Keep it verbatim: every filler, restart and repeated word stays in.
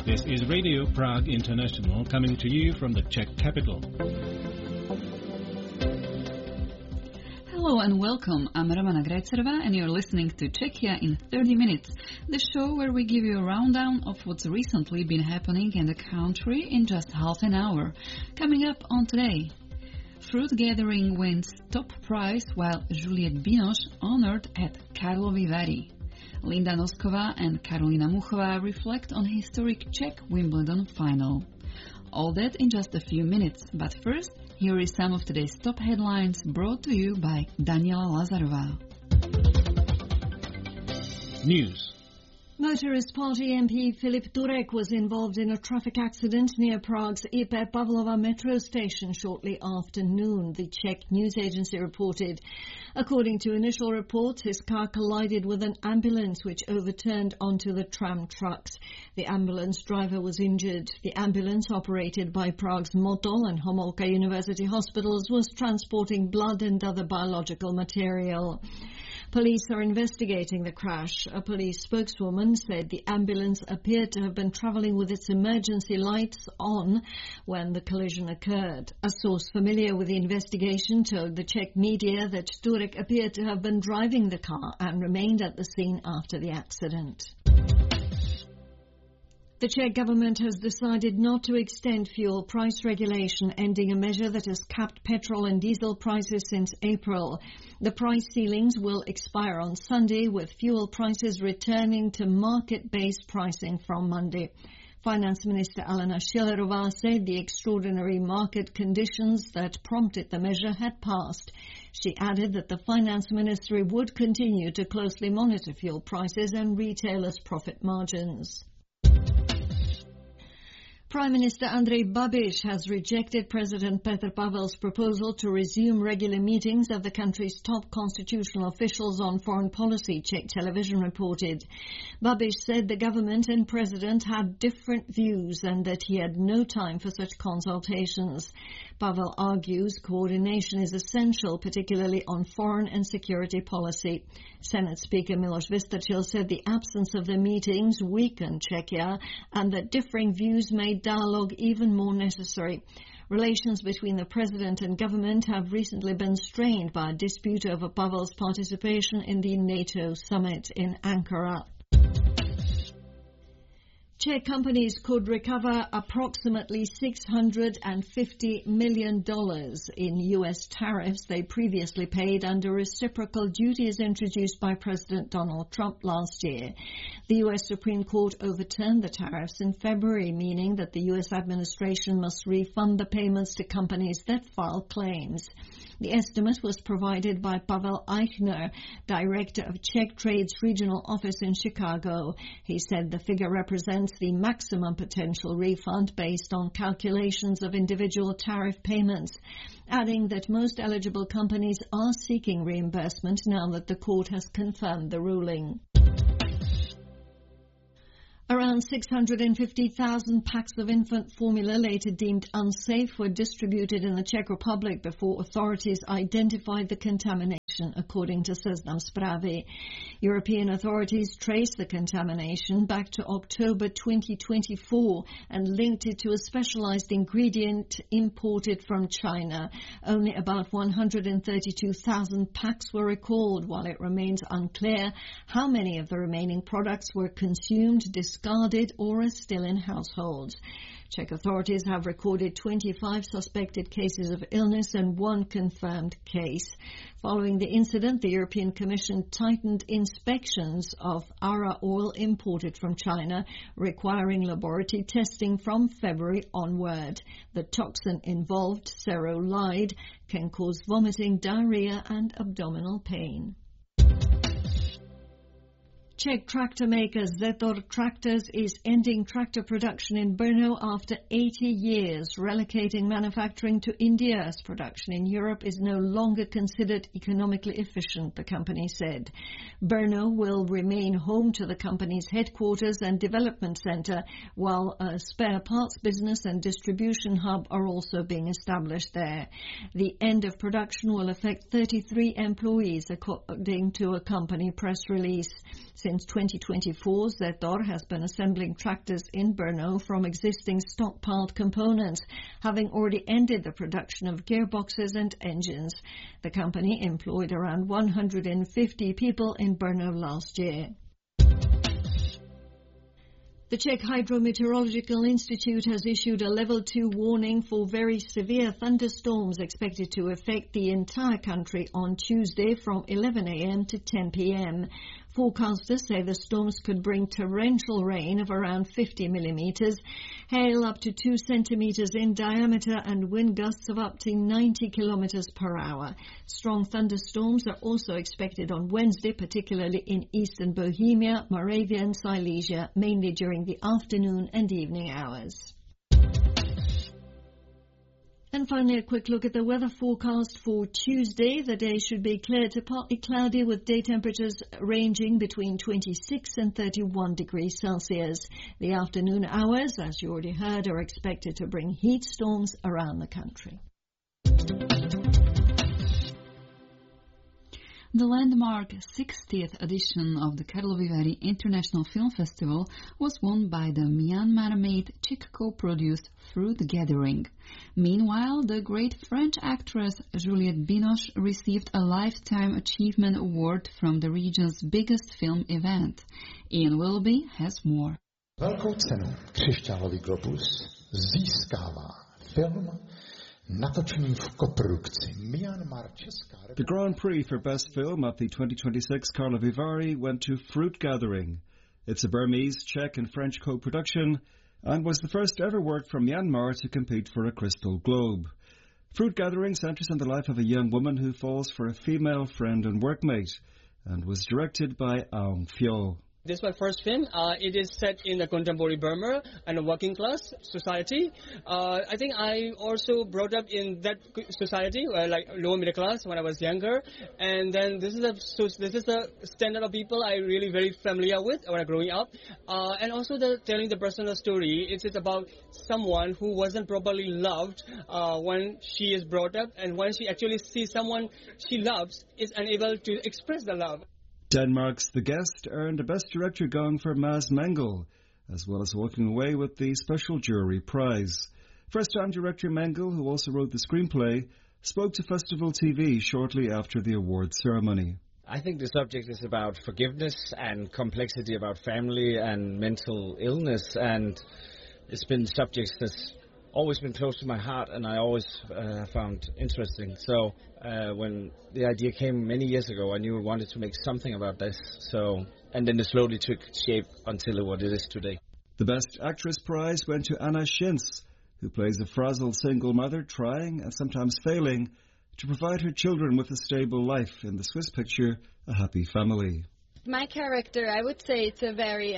This is Radio Prague International coming to you from the Czech capital. Hello and welcome. I'm Romana Grajcerova and you're listening to Czechia in thirty minutes, the show where we give you a rundown of what's recently been happening in the country in just half an hour. Coming up on today, fruit gathering wins top prize while Juliette Binoche honored at Karlovy Vary. Linda Noskova and Karolina Muchová reflect on historic Czech Wimbledon final. All that in just a few minutes, but first, here is some of today's top headlines brought to you by Daniela Lazarová. News. Motorist Party M P Filip Turek was involved in a traffic accident near Prague's I P Pavlova metro station shortly after noon, the Czech news agency reported. According to initial reports, his car collided with an ambulance which overturned onto the tram trucks. The ambulance driver was injured. The ambulance, operated by Prague's Motol and Homolka University hospitals, was transporting blood and other biological material. Police are investigating the crash. A police spokeswoman said the ambulance appeared to have been travelling with its emergency lights on when the collision occurred. A source familiar with the investigation told the Czech media that Turek appeared to have been driving the car and remained at the scene after the accident. The Czech government has decided not to extend fuel price regulation, ending a measure that has capped petrol and diesel prices since April. The price ceilings will expire on Sunday, with fuel prices returning to market-based pricing from Monday. Finance Minister Alena Schillerová said the extraordinary market conditions that prompted the measure had passed. She added that the Finance Ministry would continue to closely monitor fuel prices and retailers' profit margins. Prime Minister Andrej Babiš has rejected President Petr Pavel's proposal to resume regular meetings of the country's top constitutional officials on foreign policy, Czech television reported. Babiš said the government and president had different views and that he had no time for such consultations. Pavel argues coordination is essential, particularly on foreign and security policy. Senate Speaker Miloš Vystrčil said the absence of the meetings weakened Czechia and that differing views made dialogue even more necessary. Relations between the president and government have recently been strained by a dispute over Pavel's participation in the NATO summit in Ankara. Czech companies could recover approximately six hundred fifty million dollars in U S tariffs they previously paid under reciprocal duties introduced by President Donald Trump last year. The U S Supreme Court overturned the tariffs in February, meaning that the U S administration must refund the payments to companies that file claims. The estimate was provided by Pavel Eichner, director of Czech Trade's regional office in Chicago. He said the figure represents the maximum potential refund based on calculations of individual tariff payments, adding that most eligible companies are seeking reimbursement now that the court has confirmed the ruling. Around six hundred fifty thousand packs of infant formula later deemed unsafe were distributed in the Czech Republic before authorities identified the contamination, according to Seznam Zprávy. European authorities traced the contamination back to October twenty twenty-four and linked it to a specialized ingredient imported from China. Only about one hundred thirty-two thousand packs were recalled, while it remains unclear how many of the remaining products were consumed, discarded or are still in households. Czech authorities have recorded twenty-five suspected cases of illness and one confirmed case. Following the incident, the European Commission tightened inspections of Ara oil imported from China, requiring laboratory testing from February onward. The toxin involved, cerolide, can cause vomiting, diarrhea and abdominal pain. Czech tractor maker Zetor Tractors is ending tractor production in Brno after eighty years, relocating manufacturing to India as production in Europe is no longer considered economically efficient, the company said. Brno will remain home to the company's headquarters and development center, while a spare parts business and distribution hub are also being established there. The end of production will affect thirty-three employees, according to a company press release. Since twenty twenty-four, Zetor has been assembling tractors in Brno from existing stockpiled components, having already ended the production of gearboxes and engines. The company employed around one hundred fifty people in Brno last year. The Czech Hydrometeorological Institute has issued a level two warning for very severe thunderstorms expected to affect the entire country on Tuesday from eleven a.m. to ten p.m. Forecasters say the storms could bring torrential rain of around fifty millimeters, hail up to two centimeters in diameter, and wind gusts of up to ninety kilometers per hour. Strong thunderstorms are also expected on Wednesday, particularly in eastern Bohemia, Moravia and Silesia, mainly during the afternoon and evening hours. And finally, a quick look at the weather forecast for Tuesday. The day should be clear to partly cloudy with day temperatures ranging between twenty-six and thirty-one degrees Celsius. The afternoon hours, as you already heard, are expected to bring heat storms around the country. The landmark sixtieth edition of the Karlovy Vary International Film Festival was won by the Myanmar-made Czech co-produced Fruit Gathering. Meanwhile, the great French actress Juliette Binoche received a Lifetime Achievement Award from the region's biggest film event. Ian Willoughby has more. Velkou cenu Křišťálový globus získává film natočený v koprodukci Myanmar Česká Republika. The Grand Prix for Best Film at the twenty twenty-six Karlovy Vary went to Fruit Gathering. It's a Burmese, Czech and French co-production and was the first ever work from Myanmar to compete for a Crystal Globe. Fruit Gathering centres on the life of a young woman who falls for a female friend and workmate and was directed by Aung Fyo. This is my first film. Uh, it is set in the contemporary Burma and a working class society. Uh, I think I also brought up in that society, uh, like lower middle class when I was younger. And then this is a so this is a standard of people I really very familiar with when I was growing up. Uh, and also the telling the personal story. It is about someone who wasn't properly loved uh, when she is brought up, and when she actually sees someone she loves, is unable to express the love. Denmark's The Guest earned a Best Director gong for Mads Mengel, as well as walking away with the Special Jury Prize. First-time director Mengel, who also wrote the screenplay, spoke to Festival T V shortly after the awards ceremony. I think the subject is about forgiveness and complexity about family and mental illness, and it's been subjects that's always been close to my heart and I always uh, found interesting. So uh, when the idea came many years ago, I knew I wanted to make something about this. So and then it slowly took shape until what it is today. The Best Actress prize went to Anna Schintz, who plays a frazzled single mother trying and sometimes failing to provide her children with a stable life in the Swiss picture A Happy Family. My character, I would say it's a very